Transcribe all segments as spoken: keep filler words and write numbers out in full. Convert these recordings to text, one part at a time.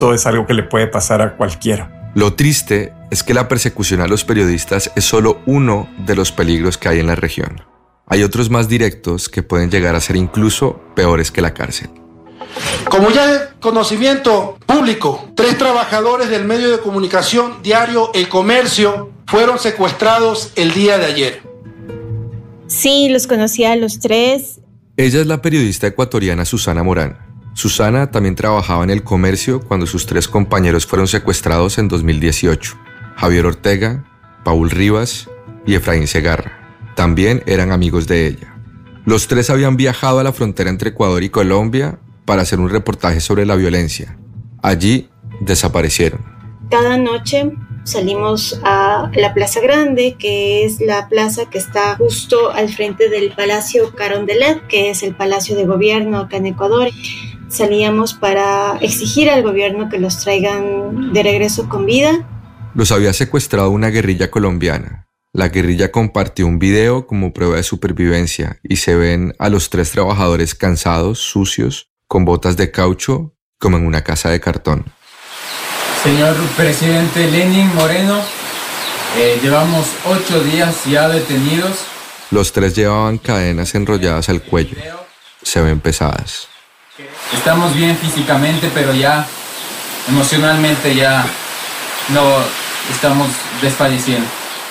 Todo es algo que le puede pasar a cualquiera. Lo triste es que la persecución a los periodistas es solo uno de los peligros que hay en la región. Hay otros más directos que pueden llegar a ser incluso peores que la cárcel. Como ya es conocimiento público, tres trabajadores del medio de comunicación diario El Comercio fueron secuestrados el día de ayer. Sí, los conocía a los tres. Ella es la periodista ecuatoriana Susana Morán. Susana también trabajaba en El Comercio cuando sus tres compañeros fueron secuestrados en dos mil dieciocho. Javier Ortega, Paul Rivas y Efraín Segarra. También eran amigos de ella. Los tres habían viajado a la frontera entre Ecuador y Colombia para hacer un reportaje sobre la violencia. Allí desaparecieron. Cada noche salimos a la Plaza Grande, que es la plaza que está justo al frente del Palacio Carondelet, que es el Palacio de Gobierno acá en Ecuador. Salíamos para exigir al gobierno que los traigan de regreso con vida. Los había secuestrado una guerrilla colombiana. La guerrilla compartió un video como prueba de supervivencia y se ven a los tres trabajadores cansados, sucios, con botas de caucho, como en una casa de cartón. Señor presidente Lenín Moreno, eh, llevamos ocho días ya detenidos. Los tres llevaban cadenas enrolladas al cuello. Se ven pesadas. Estamos bien físicamente, pero ya emocionalmente ya no estamos desfalleciendo.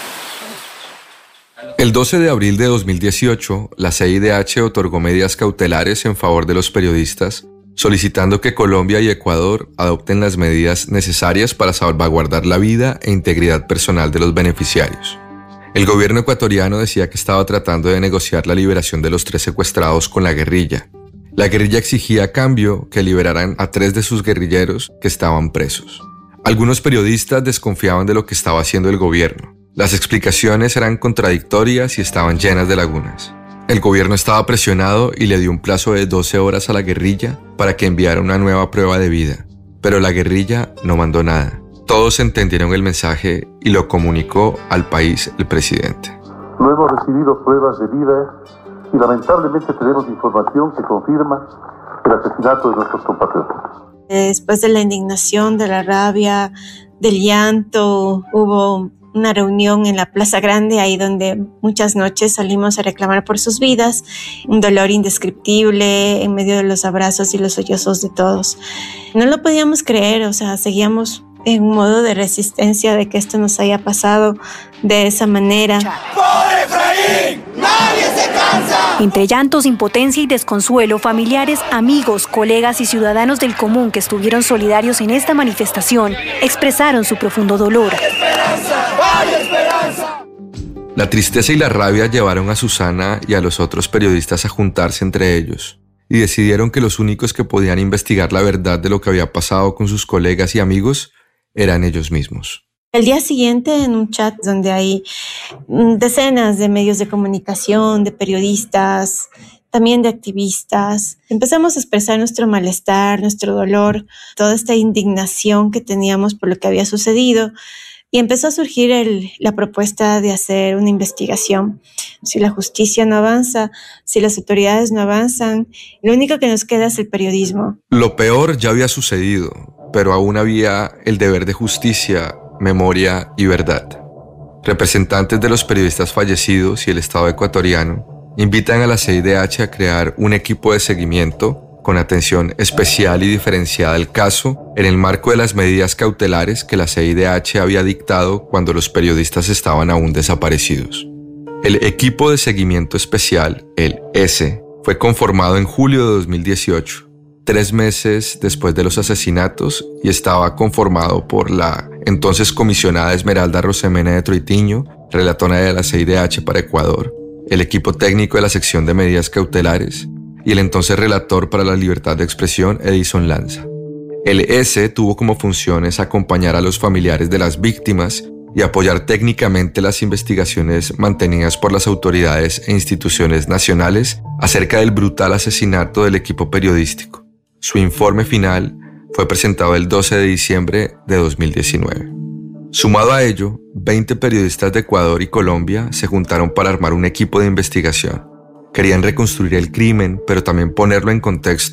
El doce de abril de dos mil dieciocho, la C I D H otorgó medidas cautelares en favor de los periodistas, solicitando que Colombia y Ecuador adopten las medidas necesarias para salvaguardar la vida e integridad personal de los beneficiarios. El gobierno ecuatoriano decía que estaba tratando de negociar la liberación de los tres secuestrados con la guerrilla. La guerrilla exigía a cambio que liberaran a tres de sus guerrilleros que estaban presos. Algunos periodistas desconfiaban de lo que estaba haciendo el gobierno. Las explicaciones eran contradictorias y estaban llenas de lagunas. El gobierno estaba presionado y le dio un plazo de doce horas a la guerrilla para que enviara una nueva prueba de vida. Pero la guerrilla no mandó nada. Todos entendieron el mensaje y lo comunicó al país el presidente. No hemos recibido pruebas de vida y lamentablemente tenemos información que confirma el asesinato de nuestros compatriotas. Después de la indignación, de la rabia, del llanto, hubo una reunión en la Plaza Grande, ahí donde muchas noches salimos a reclamar por sus vidas, un dolor indescriptible en medio de los abrazos y los sollozos de todos. No lo podíamos creer, o sea, seguíamos en un modo de resistencia de que esto nos haya pasado de esa manera. ¡Por Efraín! ¡Nadie se cansa! Entre llantos, impotencia y desconsuelo, familiares, amigos, colegas y ciudadanos del común que estuvieron solidarios en esta manifestación expresaron su profundo dolor. ¡Hay esperanza! ¡Hay esperanza! La tristeza y la rabia llevaron a Susana y a los otros periodistas a juntarse entre ellos y decidieron que los únicos que podían investigar la verdad de lo que había pasado con sus colegas y amigos eran ellos mismos. El día siguiente, en un chat donde hay decenas de medios de comunicación, de periodistas, también de activistas, empezamos a expresar nuestro malestar, nuestro dolor, toda esta indignación que teníamos por lo que había sucedido, y empezó a surgir el, la propuesta de hacer una investigación. Si la justicia no avanza, si las autoridades no avanzan, lo único que nos queda es el periodismo. Lo peor ya había sucedido, pero aún había el deber de justicia, memoria y verdad. Representantes de los periodistas fallecidos y el Estado ecuatoriano invitan a la C I D H a crear un equipo de seguimiento con atención especial y diferenciada al caso en el marco de las medidas cautelares que la C I D H había dictado cuando los periodistas estaban aún desaparecidos. El equipo de seguimiento especial, el E S E, fue conformado en julio de dos mil dieciocho, tres meses después de los asesinatos, y estaba conformado por la entonces comisionada Esmeralda Rosemena de Troitiño, relatora de la C I D H para Ecuador, el equipo técnico de la sección de medidas cautelares y el entonces relator para la libertad de expresión, Edison Lanza. El E S E tuvo como funciones acompañar a los familiares de las víctimas y apoyar técnicamente las investigaciones mantenidas por las autoridades e instituciones nacionales acerca del brutal asesinato del equipo periodístico. Su informe final fue presentado el doce de diciembre de dos mil diecinueve. Sumado a ello, veinte periodistas de Ecuador y Colombia se juntaron para armar un equipo de investigación. Querían reconstruir el crimen, pero también ponerlo en contexto.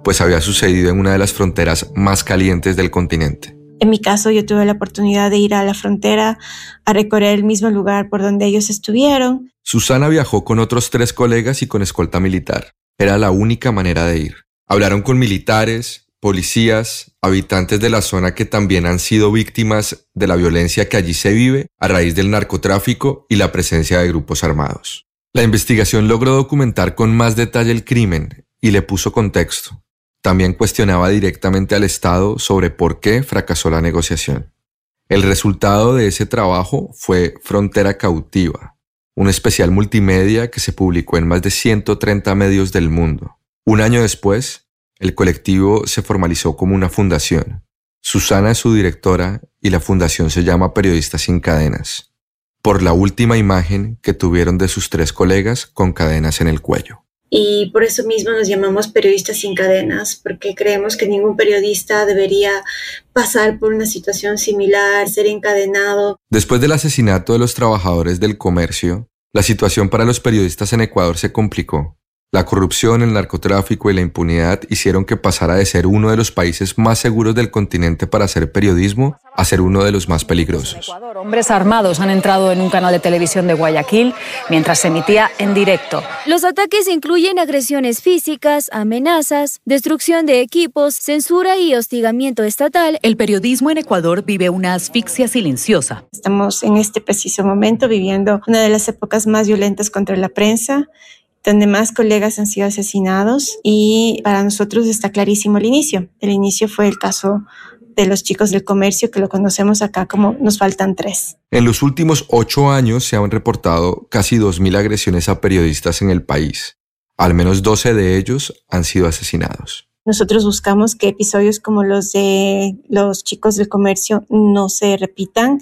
pues había sucedido en una de las fronteras más calientes del continente. En mi caso, yo tuve la oportunidad de ir a la frontera a recorrer el mismo lugar por donde ellos estuvieron. Susana viajó con otros tres colegas y con escolta militar. Era la única manera de ir. Hablaron con militares, policías, habitantes de la zona que también han sido víctimas de la violencia que allí se vive a raíz del narcotráfico y la presencia de grupos armados. La investigación logró documentar con más detalle el crimen y le puso contexto. También cuestionaba directamente al Estado sobre por qué fracasó la negociación. El resultado de ese trabajo fue Frontera Cautiva, un especial multimedia que se publicó en más de ciento treinta medios del mundo. Un año después, el colectivo se formalizó como una fundación. Susana es su directora y la fundación se llama Periodistas Sin Cadenas, por la última imagen que tuvieron de sus tres colegas con cadenas en el cuello. Y por eso mismo nos llamamos Periodistas Sin Cadenas, porque creemos que ningún periodista debería pasar por una situación similar, ser encadenado. Después del asesinato de los trabajadores del comercio, la situación para los periodistas en Ecuador se complicó. La corrupción, el narcotráfico y la impunidad hicieron que pasara de ser uno de los países más seguros del continente para hacer periodismo a ser uno de los más peligrosos. Hombres armados han entrado en un canal de televisión de Guayaquil mientras se emitía en directo. Los ataques incluyen agresiones físicas, amenazas, destrucción de equipos, censura y hostigamiento estatal. El periodismo en Ecuador vive una asfixia silenciosa. Estamos en este preciso momento viviendo una de las épocas más violentas contra la prensa, donde más colegas han sido asesinados, y para nosotros está clarísimo el inicio. El inicio fue el caso de los chicos del comercio, que lo conocemos acá como Nos Faltan Tres. En los últimos ocho años se han reportado casi dos mil agresiones a periodistas en el país. Al menos doce de ellos han sido asesinados. Nosotros buscamos que episodios como los de los chicos del comercio no se repitan,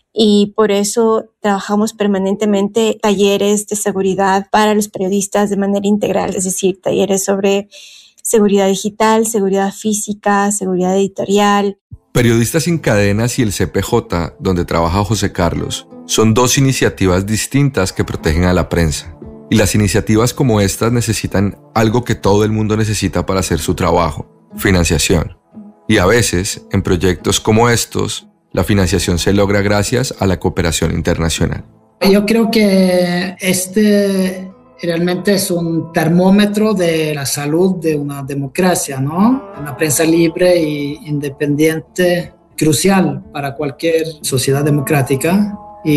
y por eso trabajamos permanentemente talleres de seguridad para los periodistas de manera integral, es decir, talleres sobre seguridad digital, seguridad física, seguridad editorial. Periodistas Sin Cadenas y el C P J, donde trabaja José Carlos, son dos iniciativas distintas que protegen a la prensa. Y las iniciativas como estas necesitan algo que todo el mundo necesita para hacer su trabajo: financiación. Y a veces, en proyectos como estos, la financiación se logra gracias a la cooperación internacional. Yo creo que este realmente es un termómetro de la salud de una democracia, ¿no? Una prensa libre e independiente, crucial para cualquier sociedad democrática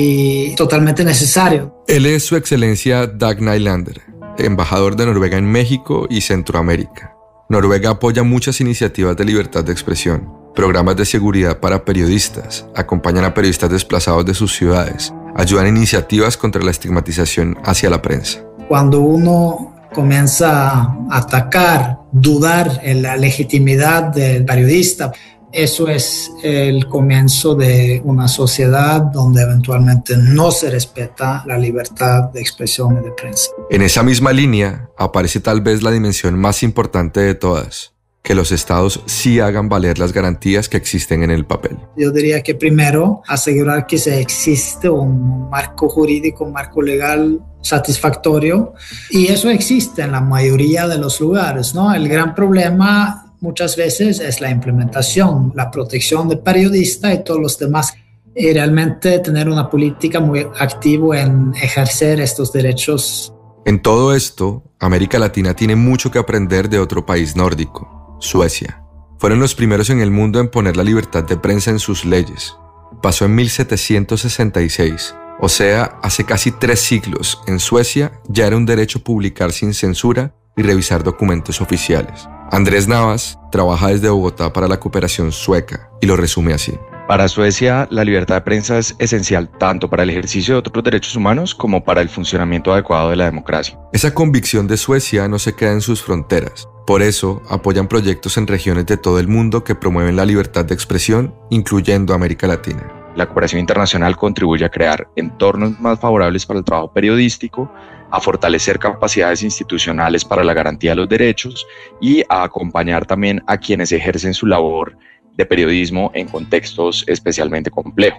y totalmente necesario. Él es Su Excelencia Dag Nylander, embajador de Noruega en México y Centroamérica. Noruega apoya muchas iniciativas de libertad de expresión, programas de seguridad para periodistas, acompañan a periodistas desplazados de sus ciudades, ayudan a iniciativas contra la estigmatización hacia la prensa. Cuando uno comienza a atacar, dudar en la legitimidad del periodista, eso es el comienzo de una sociedad donde eventualmente no se respeta la libertad de expresión y de prensa. En esa misma línea aparece tal vez la dimensión más importante de todas: que los estados sí hagan valer las garantías que existen en el papel. Yo diría que primero asegurar que se existe un marco jurídico, un marco legal satisfactorio, y eso existe en la mayoría de los lugares, ¿no? El gran problema muchas veces es la implementación, la protección del periodista y todos los demás, y realmente tener una política muy activa en ejercer estos derechos. En todo esto, América Latina tiene mucho que aprender de otro país nórdico: Suecia. Fueron los primeros en el mundo en poner la libertad de prensa en sus leyes. Pasó en mil setecientos sesenta y seis, o sea, hace casi tres siglos. En Suecia ya era un derecho publicar sin censura y revisar documentos oficiales. Andrés Navas trabaja desde Bogotá para la cooperación sueca y lo resume así. Para Suecia, la libertad de prensa es esencial tanto para el ejercicio de otros derechos humanos como para el funcionamiento adecuado de la democracia. Esa convicción de Suecia no se queda en sus fronteras. Por eso, apoyan proyectos en regiones de todo el mundo que promueven la libertad de expresión, incluyendo América Latina. La cooperación internacional contribuye a crear entornos más favorables para el trabajo periodístico, a fortalecer capacidades institucionales para la garantía de los derechos y a acompañar también a quienes ejercen su labor de periodismo en contextos especialmente complejos.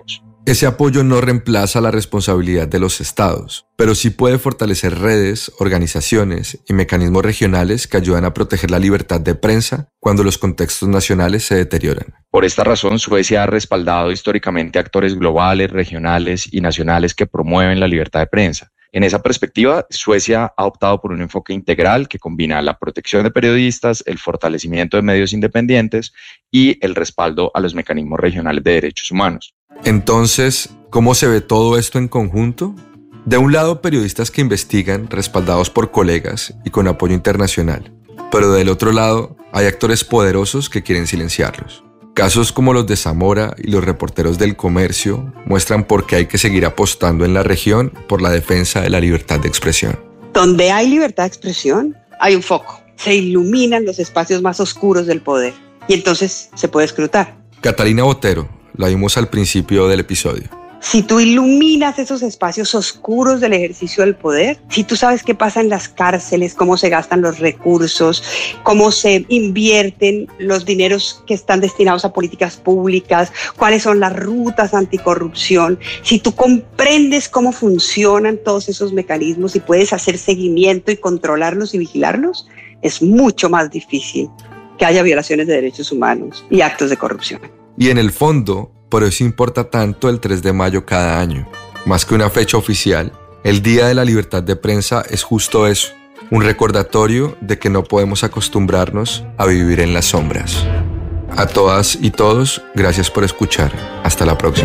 Ese apoyo no reemplaza la responsabilidad de los estados, pero sí puede fortalecer redes, organizaciones y mecanismos regionales que ayudan a proteger la libertad de prensa cuando los contextos nacionales se deterioran. Por esta razón, Suecia ha respaldado históricamente actores globales, regionales y nacionales que promueven la libertad de prensa. En esa perspectiva, Suecia ha optado por un enfoque integral que combina la protección de periodistas, el fortalecimiento de medios independientes y el respaldo a los mecanismos regionales de derechos humanos. Entonces, ¿cómo se ve todo esto en conjunto? De un lado, periodistas que investigan, respaldados por colegas y con apoyo internacional. Pero del otro lado, hay actores poderosos que quieren silenciarlos. Casos como los de Zamora y los reporteros del Comercio muestran por qué hay que seguir apostando en la región por la defensa de la libertad de expresión. Donde hay libertad de expresión, hay un foco. Se iluminan los espacios más oscuros del poder y entonces se puede escrutar. Catalina Botero, la vimos al principio del episodio. Si tú iluminas esos espacios oscuros del ejercicio del poder, si tú sabes qué pasa en las cárceles, cómo se gastan los recursos, cómo se invierten los dineros que están destinados a políticas públicas, cuáles son las rutas anticorrupción, si tú comprendes cómo funcionan todos esos mecanismos y puedes hacer seguimiento y controlarlos y vigilarlos, es mucho más difícil que haya violaciones de derechos humanos y actos de corrupción. Y en el fondo, por eso importa tanto el tres de mayo cada año. Más que una fecha oficial, el Día de la Libertad de Prensa es justo eso, un recordatorio de que no podemos acostumbrarnos a vivir en las sombras. A todas y todos, gracias por escuchar. Hasta la próxima.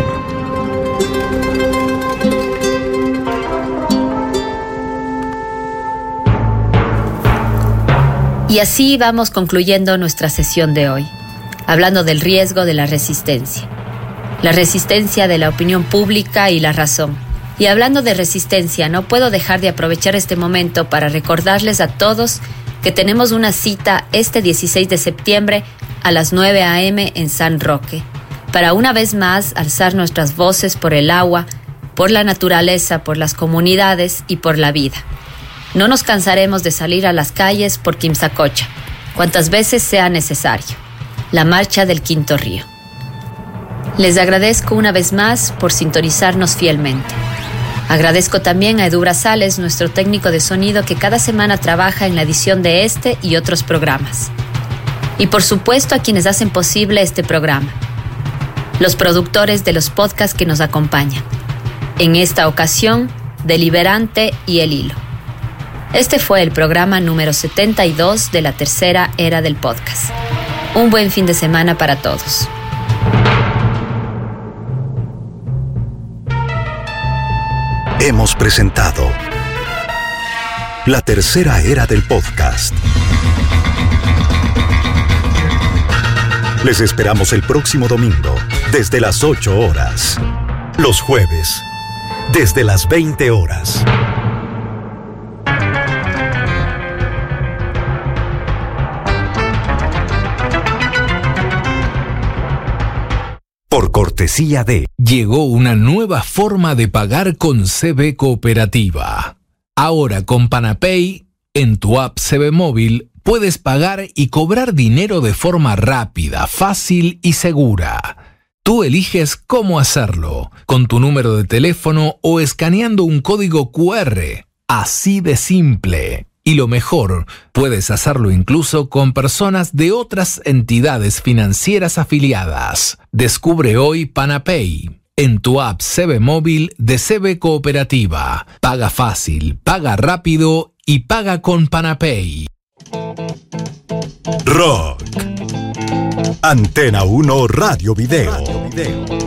Y así vamos concluyendo nuestra sesión de hoy, hablando del riesgo de la resistencia. La resistencia de la opinión pública y la razón. Y hablando de resistencia, no puedo dejar de aprovechar este momento para recordarles a todos que tenemos una cita este dieciséis de septiembre a las nueve a eme en San Roque, para una vez más alzar nuestras voces por el agua, por la naturaleza, por las comunidades y por la vida. No nos cansaremos de salir a las calles por Quimsacocha, cuantas veces sea necesario. La marcha del Quinto Río. Les agradezco una vez más por sintonizarnos fielmente. Agradezco también a Edu Brazales, nuestro técnico de sonido que cada semana trabaja en la edición de este y otros programas. Y por supuesto a quienes hacen posible este programa. Los productores de los podcasts que nos acompañan. En esta ocasión, Deliberante y El Hilo. Este fue el programa número setenta y dos de la tercera era del podcast. Un buen fin de semana para todos. Hemos presentado la tercera era del podcast. Les esperamos el próximo domingo desde las ocho horas. Los jueves desde las veinte horas. Por cortesía de... Llegó una nueva forma de pagar con C B Cooperativa. Ahora con Panapay, en tu app C B Móvil, puedes pagar y cobrar dinero de forma rápida, fácil y segura. Tú eliges cómo hacerlo, con tu número de teléfono o escaneando un código cu erre. Así de simple. Y lo mejor, puedes hacerlo incluso con personas de otras entidades financieras afiliadas. Descubre hoy Panapay en tu app C B Móvil de C B Cooperativa. Paga fácil, paga rápido y paga con Panapay. Rock. Antena uno Radio Video. Radio Video.